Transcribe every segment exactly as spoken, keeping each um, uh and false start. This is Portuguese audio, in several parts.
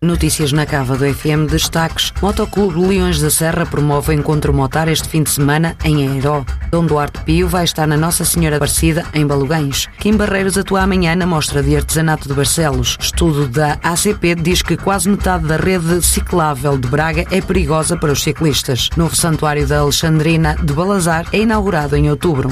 Notícias na Cava do F M, destaques. Motoclube Leões da Serra promove o encontro motar este fim de semana em Airó. Dom Duarte Pio vai estar na Nossa Senhora Aparecida, em Balugães. Kim Barreiros atua amanhã na Mostra de Artesanato de Barcelos. Estudo da A C P diz que quase metade da rede ciclável de Braga é perigosa para os ciclistas. Novo Santuário da Alexandrina de Balazar é inaugurado em outubro.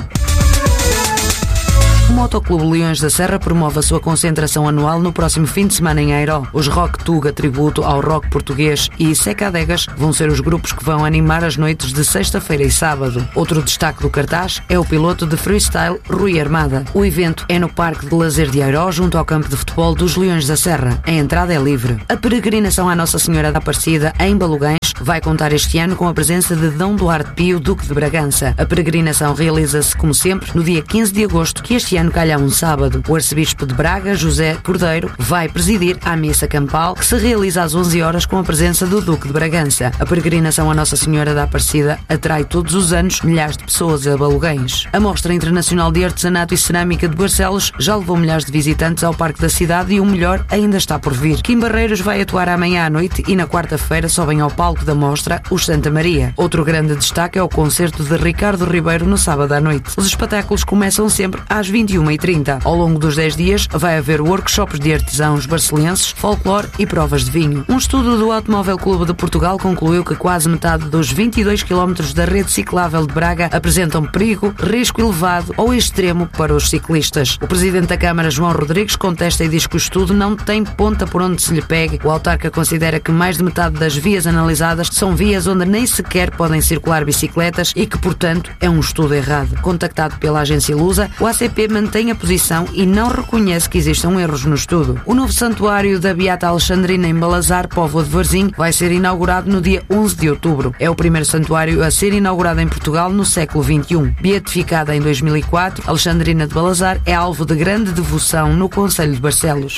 O Motoclube Leões da Serra promove a sua concentração anual no próximo fim de semana em Airó. Os Rock Tuga, tributo ao rock português, e Secadegas vão ser os grupos que vão animar as noites de sexta-feira e sábado. Outro destaque do cartaz é o piloto de freestyle Rui Armada. O evento é no Parque de Lazer de Airó, junto ao campo de futebol dos Leões da Serra. A entrada é livre. A peregrinação à Nossa Senhora da Aparecida, em Balugães, vai contar este ano com a presença de Dom Duarte Pio, Duque de Bragança. A peregrinação realiza-se, como sempre, no dia quinze de agosto, que este ano calha um sábado. O arcebispo de Braga, José Cordeiro, vai presidir a missa campal, que se realiza às onze horas com a presença do Duque de Bragança. A peregrinação à Nossa Senhora da Aparecida atrai todos os anos milhares de pessoas a Balugães. A Mostra Internacional de Artesanato e Cerâmica de Barcelos já levou milhares de visitantes ao Parque da Cidade e o melhor ainda está por vir. Kim Barreiros vai atuar amanhã à noite e na quarta-feira sobem ao palco da Mostra os Santa Maria. Outro grande destaque é o concerto de Ricardo Ribeiro no sábado à noite. Os espetáculos começam sempre às vinte e uma e trinta. Ao longo dos dez dias vai haver workshops de artesãos barcelenses, folclore e provas de vinho. Um estudo do Automóvel Clube de Portugal concluiu que quase metade dos vinte e dois quilómetros da rede ciclável de Braga apresentam perigo, risco elevado ou extremo para os ciclistas. O presidente da Câmara, João Rodrigues, contesta e diz que o estudo não tem ponta por onde se lhe pegue. O autarca considera que mais de metade das vias analisadas são vias onde nem sequer podem circular bicicletas e que, portanto, é um estudo errado. Contactado pela agência Lusa, o A C P mantém a posição e não reconhece que existam erros no estudo. O novo santuário da Beata Alexandrina em Balazar, Póvoa de Varzim, vai ser inaugurado no dia onze de outubro. É o primeiro santuário a ser inaugurado em Portugal no século vinte e um. Beatificada em dois mil e quatro, Alexandrina de Balazar é alvo de grande devoção no concelho de Barcelos.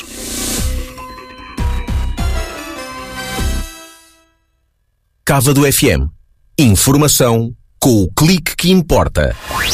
Cava do F M. Informação com o clique que importa.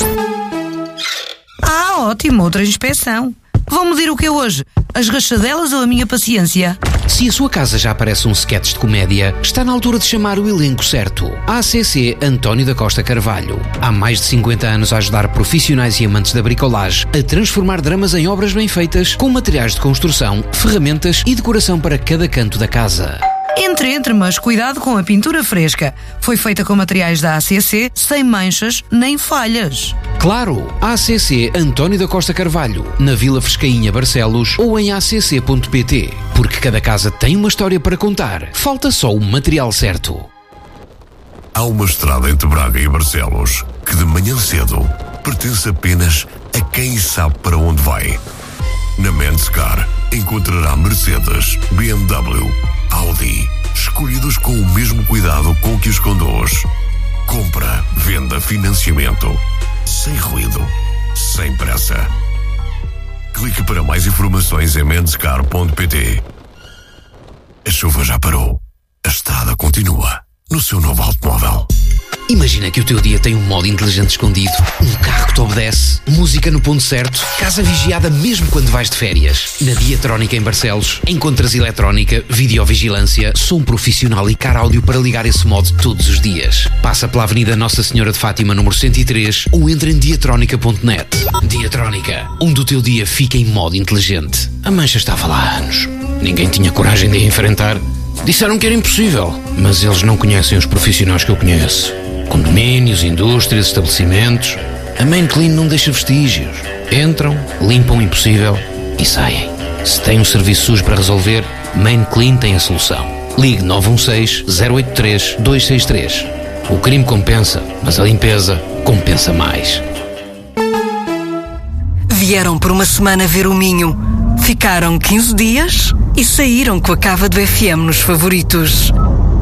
Ah, ótimo, outra inspeção. Vão medir o que é hoje? As rachadelas ou a minha paciência? Se a sua casa já parece um sketch de comédia, está na altura de chamar o elenco certo. A ACC António da Costa Carvalho. Há mais de cinquenta anos a ajudar profissionais e amantes da bricolagem a transformar dramas em obras bem feitas, com materiais de construção, ferramentas e decoração para cada canto da casa. Entre, entre, mas cuidado com a pintura fresca. Foi feita com materiais da A C C, sem manchas nem falhas. Claro, A C C António da Costa Carvalho, na Vila Frescainha, Barcelos, ou em a c c ponto p t. Porque cada casa tem uma história para contar. Falta só o material certo. Há uma estrada entre Braga e Barcelos que de manhã cedo pertence apenas a quem sabe para onde vai. Na Menscar encontrará Mercedes, B M W, Audi, escolhidos com o mesmo cuidado com que os conduz. Compra, venda, financiamento, sem ruído, sem pressa. Clique para mais informações em menscar ponto p t. A chuva já parou. A estrada continua no seu novo automóvel. Imagina que o teu dia tem um modo inteligente escondido, um carro que te obedece, música no ponto certo, casa vigiada mesmo quando vais de férias. Na Diatrónica em Barcelos encontras eletrónica, videovigilância, som profissional e car áudio para ligar esse modo todos os dias. Passa pela Avenida Nossa Senhora de Fátima, número cento e três, ou entra em diatrónica ponto net. Diatrónica, onde o teu dia fica em modo inteligente. A mancha estava lá há anos. Ninguém tinha coragem de a enfrentar. Disseram que era impossível, mas eles não conhecem os profissionais que eu conheço. Condomínios, indústrias, estabelecimentos. A Main Clean não deixa vestígios. Entram, limpam o impossível e saem. Se tem um serviço sujo para resolver, Main Clean tem a solução. Ligue nove um seis, zero oito três, dois seis três. O crime compensa, mas a limpeza compensa mais. Vieram por uma semana ver o Minho. Ficaram quinze dias e saíram com a Cava do F M nos favoritos.